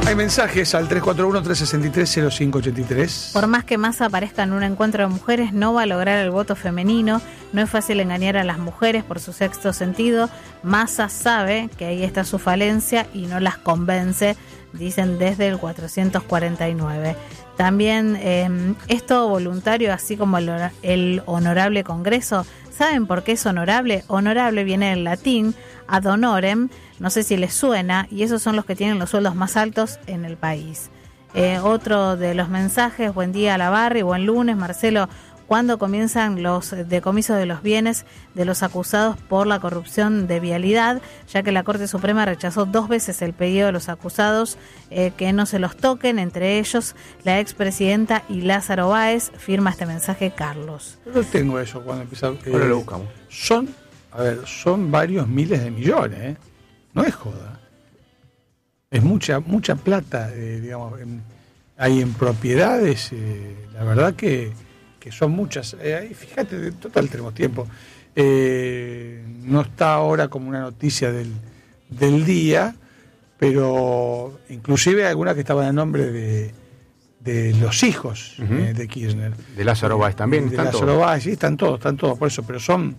Hay mensajes al 341-363-0583. Por más que Massa aparezca en un encuentro de mujeres, no va a lograr el voto femenino. No es fácil engañar a las mujeres por su sexto sentido. Massa sabe que ahí está su falencia y no las convence, dicen desde el 449. También esto voluntario, así como el honorable Congreso. ¿Saben por qué es honorable? Honorable viene del latín ad honorem, no sé si les suena, y esos son los que tienen los sueldos más altos en el país. Otro de los mensajes: buen día a la Barri, buen lunes, Marcelo. ¿Cuándo comienzan los decomisos de los bienes de los acusados por la corrupción de Vialidad? Ya que la Corte Suprema rechazó 2 veces el pedido de los acusados que no se los toquen, entre ellos la expresidenta y Lázaro Báez. Firma este mensaje Carlos. Yo tengo eso cuando empieza. Ahora lo buscamos. Son varios miles de millones, ¿eh? No es joda. Es mucha plata, digamos. Hay en propiedades, la verdad que son muchas. Fíjate, total tenemos tiempo. No está ahora como una noticia del día, pero inclusive alguna que estaba en nombre de los hijos de Kirchner. De Lázaro Báez también. De Lázaro Báez, sí, están todos por eso, pero son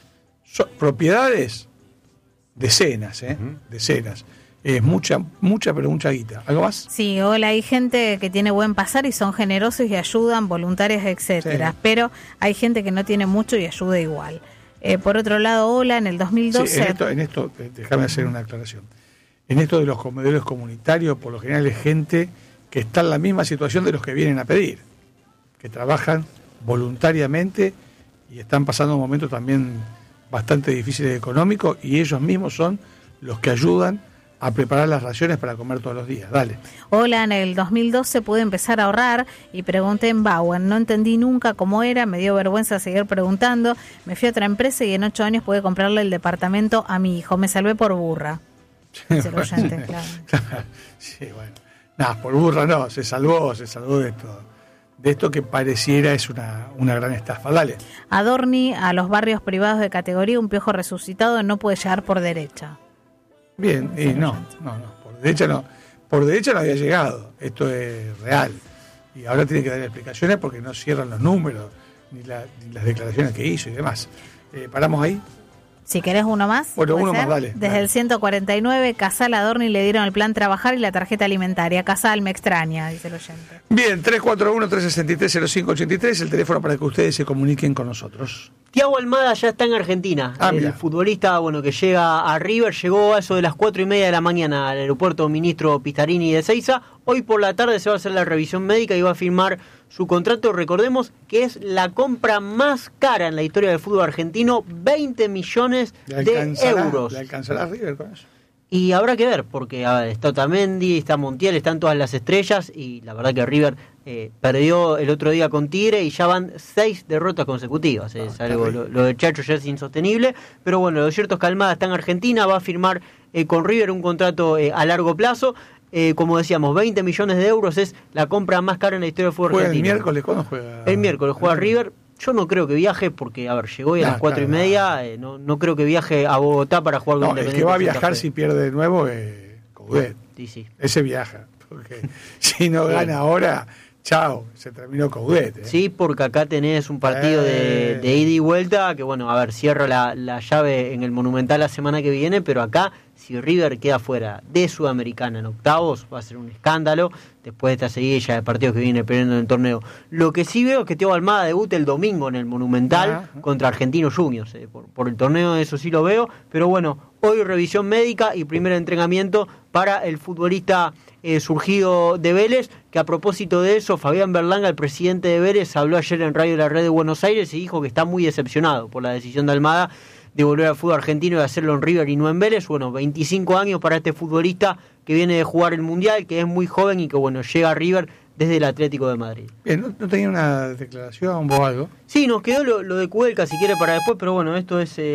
propiedades decenas, decenas. Es mucha, pero mucha guita. ¿Algo más? Sí, hola, hay gente que tiene buen pasar y son generosos y ayudan, voluntarias, etcétera. Sí. Pero hay gente que no tiene mucho y ayuda igual. Por otro lado, hola, en el 2012... Sí, en esto, déjame hacer una aclaración. En esto de los comedores comunitarios, por lo general es gente que está en la misma situación de los que vienen a pedir, que trabajan voluntariamente y están pasando un momento también bastante difícil económico, y ellos mismos son los que ayudan a preparar las raciones para comer todos los días. Dale. Hola, en el 2012 pude empezar a ahorrar y pregunté en Bauer. No entendí nunca cómo era, me dio vergüenza seguir preguntando. Me fui a otra empresa y en 8 años pude comprarle el departamento a mi hijo. Me salvé por burra. Dice el oyente, claro. Sí, bueno. Nada, por burra no, se salvó de esto. De esto que pareciera es una gran estafa. Dale. Adorni, a los barrios privados de categoría, un piojo resucitado no puede llegar por derecha. Bien, no, por derecha no había llegado, esto es real, y ahora tiene que dar explicaciones porque no cierran los números, ni las declaraciones que hizo y demás. ¿Paramos ahí? Si querés uno más. Bueno, uno más, dale. Desde el 149, Casal, Adorni le dieron el plan trabajar y la tarjeta alimentaria. Casal, me extraña, dice el oyente. Bien, 341-363-0583, el teléfono para que ustedes se comuniquen con nosotros. Thiago Almada ya está en Argentina. El futbolista que llega a River llegó a eso de las 4:30 de la mañana al aeropuerto Ministro Pistarini de Ezeiza. Hoy por la tarde se va a hacer la revisión médica y va a firmar su contrato. Recordemos que es la compra más cara en la historia del fútbol argentino, 20 millones de euros. ¿Le alcanzará a River con eso? Y habrá que ver, porque está Otamendi, está Montiel, están todas las estrellas, y la verdad que River perdió el otro día con Tigre y ya van 6 derrotas consecutivas. Es algo, lo de Chacho ya es insostenible, pero bueno, lo cierto es que Almada está en Argentina, va a firmar con River un contrato a largo plazo. Como decíamos, 20 millones de euros es la compra más cara en la historia del fútbol argentino. ¿El miércoles? ¿Cuándo juega? El miércoles juega River. Yo no creo que viaje porque, llegó hoy a las 4:30, no creo que viaje a Bogotá para jugar con Independiente. El que va a viajar si pierde de nuevo es Coudet. Sí. Ese viaja, porque si no gana ahora, chao, se terminó Coudet. Sí, porque acá tenés un partido de ida y vuelta, que cierra la llave en el Monumental la semana que viene, pero acá, si River queda fuera de Sudamericana en octavos, va a ser un escándalo, después de esta seguidilla de partidos que viene perdiendo en el torneo. Lo que sí veo es que Thiago Almada debute el domingo en el Monumental contra Argentinos Juniors. Por el torneo eso sí lo veo, pero bueno, hoy revisión médica y primer entrenamiento para el futbolista surgido de Vélez, que a propósito de eso, Fabián Berlanga, el presidente de Vélez, habló ayer en Radio La Red de Buenos Aires y dijo que está muy decepcionado por la decisión de Almada de volver al fútbol argentino y hacerlo en River y no en Vélez. 25 años para este futbolista que viene de jugar el Mundial, que es muy joven y que llega a River desde el Atlético de Madrid. Bien, ¿no tenía una declaración o algo? Sí, nos quedó lo de Kudelka si quiere para después, pero esto es